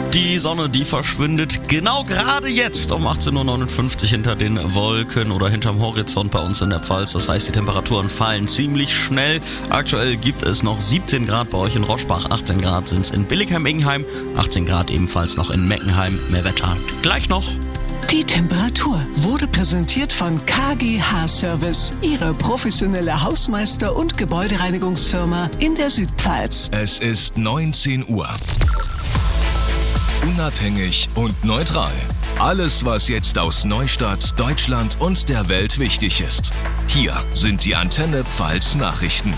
Die Sonne, die verschwindet genau gerade jetzt um 18:59 Uhr hinter den Wolken oder hinterm Horizont bei uns in der Pfalz. Das heißt, die Temperaturen fallen ziemlich schnell. Aktuell gibt es noch 17 Grad bei euch in Roschbach, 18 Grad sind es in Billigheim-Ingenheim, 18 Grad ebenfalls noch in Meckenheim. Mehr Wetter gleich noch. Die Temperatur wurde präsentiert von KGH Service, Ihre professionelle Hausmeister- und Gebäudereinigungsfirma in der Südpfalz. Es ist 19 Uhr. Unabhängig und neutral. Alles, was jetzt aus Neustadt, Deutschland und der Welt wichtig ist. Hier sind die Antenne Pfalz Nachrichten.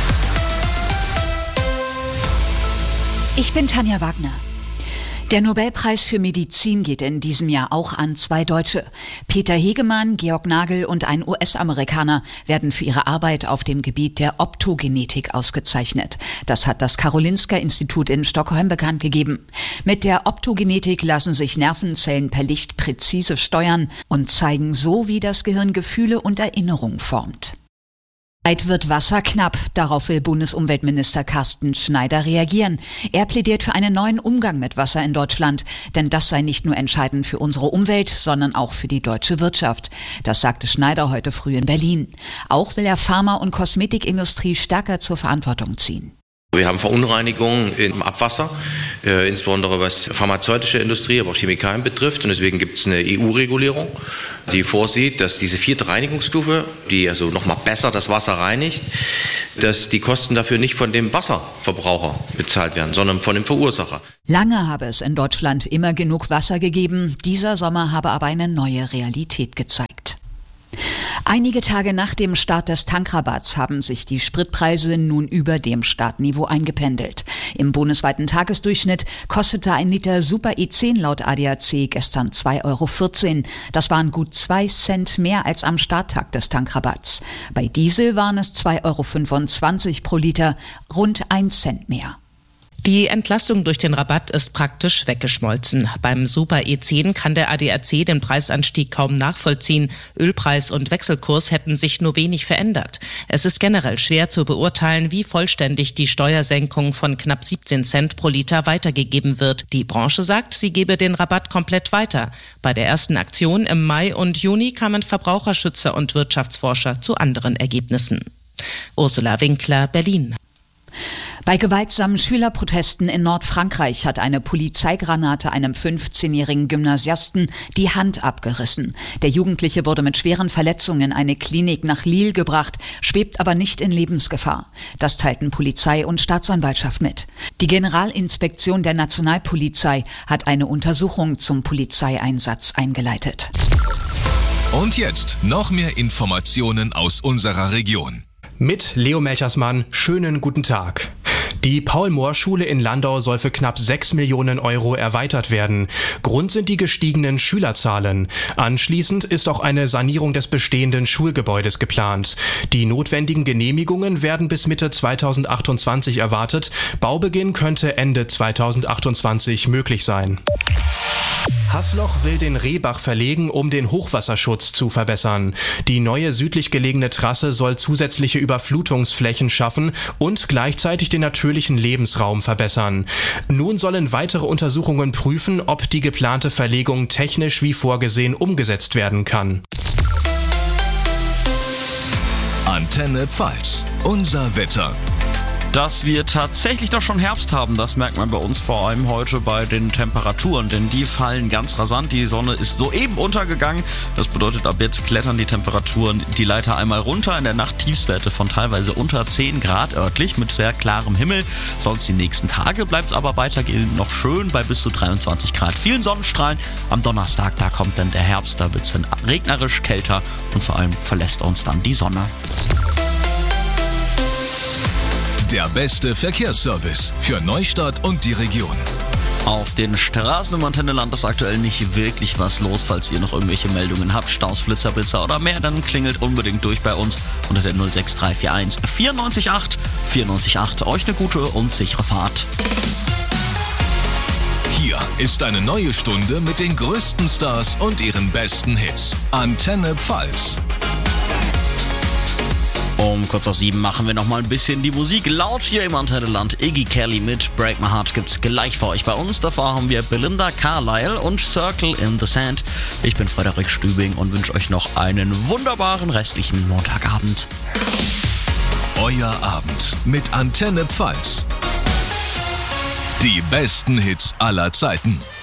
Ich bin Tanja Wagner. Der Nobelpreis für Medizin geht in diesem Jahr auch an 2 Deutsche. Peter Hegemann, Georg Nagel und ein US-Amerikaner werden für ihre Arbeit auf dem Gebiet der Optogenetik ausgezeichnet. Das hat das Karolinska-Institut in Stockholm bekannt gegeben. Mit der Optogenetik lassen sich Nervenzellen per Licht präzise steuern und zeigen so, wie das Gehirn Gefühle und Erinnerungen formt. Bald wird Wasser knapp. Darauf will Bundesumweltminister Carsten Schneider reagieren. Er plädiert für einen neuen Umgang mit Wasser in Deutschland. Denn das sei nicht nur entscheidend für unsere Umwelt, sondern auch für die deutsche Wirtschaft. Das sagte Schneider heute früh in Berlin. Auch will er Pharma- und Kosmetikindustrie stärker zur Verantwortung ziehen. Wir haben Verunreinigungen im Abwasser, insbesondere was pharmazeutische Industrie, aber auch Chemikalien betrifft. Und deswegen gibt es eine EU-Regulierung, die vorsieht, dass diese 4. Reinigungsstufe, die also nochmal besser das Wasser reinigt, dass die Kosten dafür nicht von dem Wasserverbraucher bezahlt werden, sondern von dem Verursacher. Lange habe es in Deutschland immer genug Wasser gegeben. Dieser Sommer habe aber eine neue Realität gezeigt. Einige Tage nach dem Start des Tankrabatts haben sich die Spritpreise nun über dem Startniveau eingependelt. Im bundesweiten Tagesdurchschnitt kostete ein Liter Super E10 laut ADAC gestern 2,14 €. Das waren gut 2 Cent mehr als am Starttag des Tankrabatts. Bei Diesel waren es 2,25 € pro Liter, rund 1 Cent mehr. Die Entlastung durch den Rabatt ist praktisch weggeschmolzen. Beim Super E10 kann der ADAC den Preisanstieg kaum nachvollziehen. Ölpreis und Wechselkurs hätten sich nur wenig verändert. Es ist generell schwer zu beurteilen, wie vollständig die Steuersenkung von knapp 17 Cent pro Liter weitergegeben wird. Die Branche sagt, sie gebe den Rabatt komplett weiter. Bei der ersten Aktion im Mai und Juni kamen Verbraucherschützer und Wirtschaftsforscher zu anderen Ergebnissen. Ursula Winkler, Berlin. Bei gewaltsamen Schülerprotesten in Nordfrankreich hat eine Polizeigranate einem 15-jährigen Gymnasiasten die Hand abgerissen. Der Jugendliche wurde mit schweren Verletzungen in eine Klinik nach Lille gebracht, schwebt aber nicht in Lebensgefahr. Das teilten Polizei und Staatsanwaltschaft mit. Die Generalinspektion der Nationalpolizei hat eine Untersuchung zum Polizeieinsatz eingeleitet. Und jetzt noch mehr Informationen aus unserer Region. Mit Leo Melchersmann, schönen guten Tag. Die Paul-Mohr-Schule in Landau soll für knapp 6 Millionen € erweitert werden. Grund sind die gestiegenen Schülerzahlen. Anschließend ist auch eine Sanierung des bestehenden Schulgebäudes geplant. Die notwendigen Genehmigungen werden bis Mitte 2028 erwartet. Baubeginn könnte Ende 2028 möglich sein. Haßloch will den Rehbach verlegen, um den Hochwasserschutz zu verbessern. Die neue südlich gelegene Trasse soll zusätzliche Überflutungsflächen schaffen und gleichzeitig den natürlichen Lebensraum verbessern. Nun sollen weitere Untersuchungen prüfen, ob die geplante Verlegung technisch wie vorgesehen umgesetzt werden kann. Antenne Pfalz, unser Wetter. Dass wir tatsächlich doch schon Herbst haben, das merkt man bei uns vor allem heute bei den Temperaturen, denn die fallen ganz rasant. Die Sonne ist soeben untergegangen. Das bedeutet, ab jetzt klettern die Temperaturen die Leiter einmal runter. In der Nacht Tiefstwerte von teilweise unter 10 Grad örtlich mit sehr klarem Himmel. Sonst die nächsten Tage bleibt es aber weitergehend noch schön bei bis zu 23 Grad. Vielen Sonnenstrahlen. Am Donnerstag, da kommt dann der Herbst, da wird es dann regnerisch, kälter und vor allem verlässt uns dann die Sonne. Der beste Verkehrsservice für Neustadt und die Region. Auf den Straßen im Antenneland ist aktuell nicht wirklich was los. Falls ihr noch irgendwelche Meldungen habt, Staus, Blitzer oder mehr, dann klingelt unbedingt durch bei uns unter der 06341 94.8 94.8. Euch eine gute und sichere Fahrt. Hier ist eine neue Stunde mit den größten Stars und ihren besten Hits. Antenne Pfalz. Um kurz nach 7 machen wir nochmal ein bisschen die Musik laut hier im Antenne-Land. Iggy Kelly mit Break My Heart gibt's gleich für euch bei uns. Davor haben wir Belinda Carlisle und Circle in the Sand. Ich bin Frederik Stübing und wünsche euch noch einen wunderbaren restlichen Montagabend. Euer Abend mit Antenne Pfalz. Die besten Hits aller Zeiten.